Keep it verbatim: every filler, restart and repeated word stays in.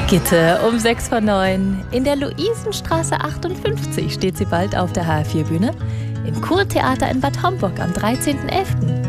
Gitte um sechs vor neun. In der Luisenstraße achtundfünfzig steht sie bald auf der H R vier Bühne. Im Kurtheater in Bad Homburg am dreizehnten elften